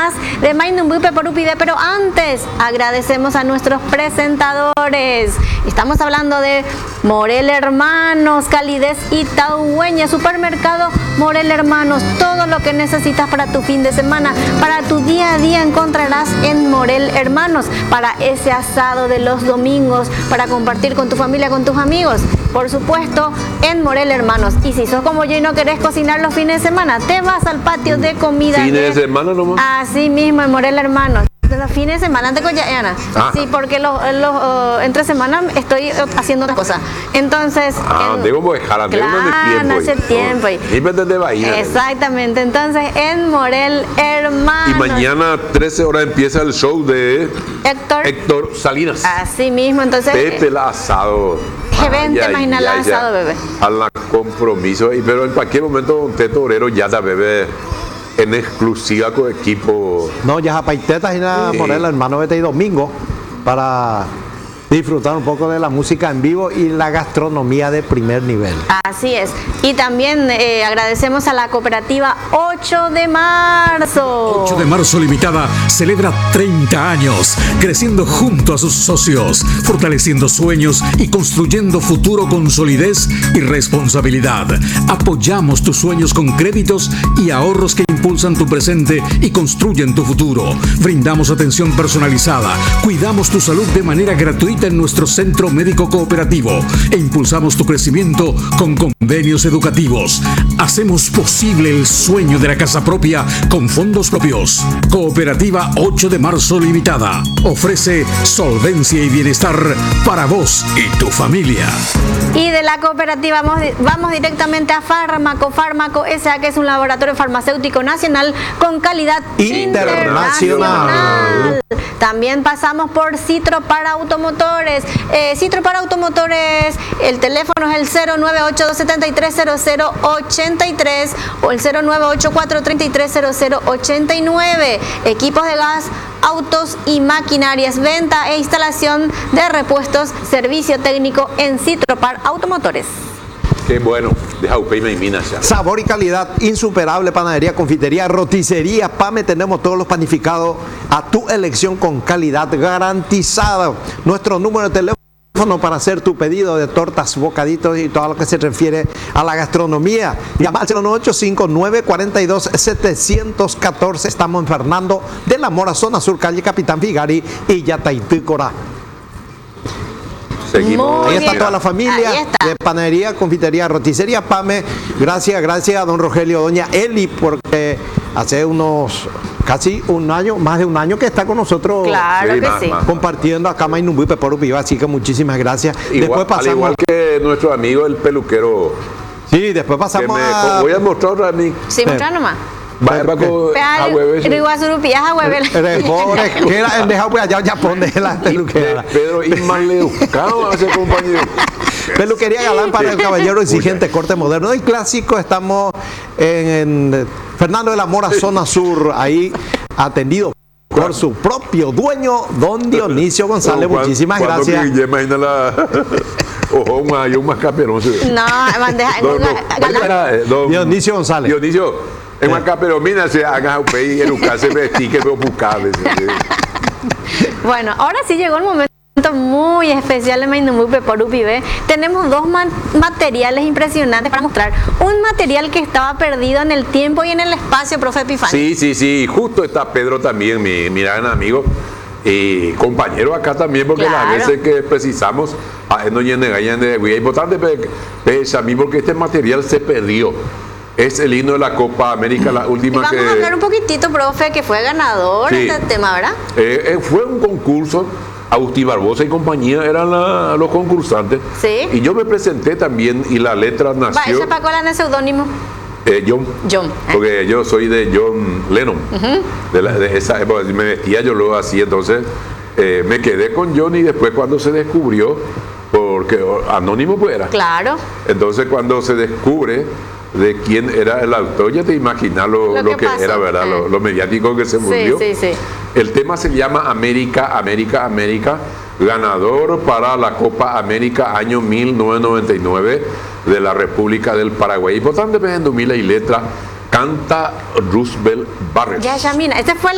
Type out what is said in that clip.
más de Mainumbupe por Upide, pero antes agradecemos a nuestros presentadores. Estamos hablando de Morel Hermanos, calidez itaúeña, supermercado Morel Hermanos, todo lo que necesitas para tu fin de semana, para tu día a día encontrarás en Morel Hermanos, para ese asado de los domingos, para compartir con tu familia, con tus amigos, por supuesto en Morel Hermanos. Y si sos como yo y no querés cocinar los fines de semana, te vas al patio de comida. ¿Fines de semana nomás? Así mismo en Morel Hermanos. Los fines de semana, antes con Ana. Sí, porque entre semana estoy haciendo otra cosa. Entonces. Debo dejar antes hace tiempo. Exactamente. Entonces, en Morel Hermanos. Y mañana 13 horas empieza el show de Héctor Salinas. Así mismo, entonces. Pepe el asado. G20 más el asado, bebé. A la compromiso. Pero en cualquier momento, Teto Obrero ya da bebé. En exclusiva con equipo. No, ya Paitetas y nada, Morel Hermano, vete y domingo para disfrutar un poco de la música en vivo y la gastronomía de primer nivel. Así es. Y también agradecemos a la cooperativa 8 de marzo. 8 de marzo Limitada celebra 30 años, creciendo junto a sus socios, fortaleciendo sueños y construyendo futuro con solidez y responsabilidad. Apoyamos tus sueños con créditos y ahorros que impulsan tu presente y construyen tu futuro. Brindamos atención personalizada, cuidamos tu salud de manera gratuita en nuestro centro médico cooperativo e impulsamos tu crecimiento con convenios educativos. Hacemos posible el sueño de la casa propia con fondos propios. Cooperativa 8 de marzo Limitada ofrece solvencia y bienestar para vos y tu familia. Y de la cooperativa vamos directamente a Fármaco. Fármaco S.A., que es un laboratorio farmacéutico nacional con calidad internacional. También pasamos por Citro para Automotores. Citro para Automotores, el teléfono es el 098-273-0083 o el 0984-330089. Equipos de gas, autos y maquinarias, venta e instalación de repuestos, servicio técnico en Citro para Automotores. Qué bueno, deja Upeima y Minas ya. Sabor y calidad insuperable, panadería, confitería, roticería, PAME, tenemos todos los panificados a tu elección con calidad garantizada. Nuestro número de teléfono para hacer tu pedido de tortas, bocaditos y todo lo que se refiere a la gastronomía. Llama al 098-5942-714. Estamos en Fernando de la Mora, zona sur, calle Capitán Figari y Yataitícora. Seguimos. Ahí está toda la familia de panadería, confitería, roticería, PAME. Gracias a don Rogelio, doña Eli, porque hace casi un año, más de un año que está con nosotros. Claro que sí. Compartiendo acá Mainumbupe por Upiva, así que muchísimas gracias. Igual, al igual que nuestro amigo el peluquero. Sí, después pasamos voy a mostrar a mí. Sí, mostrar nomás. Va a hueves. Que era el dejado pues allá pone la peluquera. Pedro Ismael ese compañero. Peluquería Galán para el caballero exigente, corte moderno y clásico. Estamos en Fernando de la Mora, zona sur, ahí atendido por su propio dueño, don Dionisio González. Muchísimas gracias. Yo más caperón. Dionisio González. Dionisio. En Huanca, pero mira, se haga un país, en un caso me estique, pero buscable. Bueno, ahora sí llegó el momento muy especial de Mainumbupe por Upive. Tenemos dos materiales impresionantes para mostrar. Un material que estaba perdido en el tiempo y en el espacio, profe Epifani. Sí. Justo está Pedro también, mi gran amigo. Y compañero acá también, porque las veces que precisamos, no es importante a mí porque este material se perdió. Es el himno de la Copa América, la última vamos a hablar un poquitito, profe, que fue ganador este tema, ¿verdad? Fue un concurso, Agustín Barbosa y compañía eran los concursantes. Sí. Y yo me presenté también y la letra nació... ¿Para cuál es el seudónimo? John. Porque yo soy de John Lennon. De esa época me vestía yo luego así, entonces me quedé con John y después cuando se descubrió, porque anónimo pues era. Claro. Entonces cuando se descubre de quién era el autor, ya te imaginas lo que era, ¿verdad? Lo mediático que se volvió. Sí. El tema se llama América, ganador para la Copa América año 1999 de la República del Paraguay. Importante, en 2000 y letra, canta Roosevelt Barrett. Ya, mira, este fue